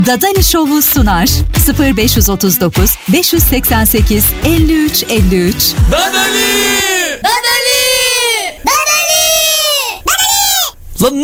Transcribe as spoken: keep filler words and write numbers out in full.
Dadali Show'u sunar. sıfır beş otuz dokuz beş seksen sekiz elli üç elli üç Dadali! Dadali!